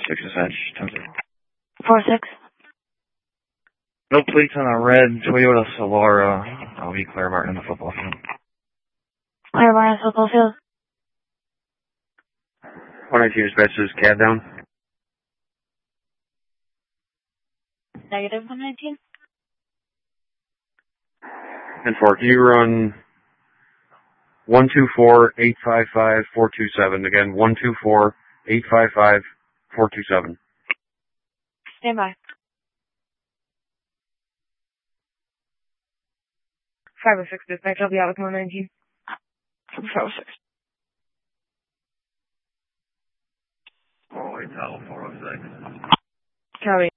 406 is Edge. 4-6. No plates on a red Toyota Solara. I'll be Claire Martin in the football field. Claire Martin football field. 119 dispatches, cab down. Negative 119. And 4, can you run 124-855-427? Again, 124-855-427. Stand by. 506 dispatch, I'll be out with 119. 506. Oh, wait, 406. Copy.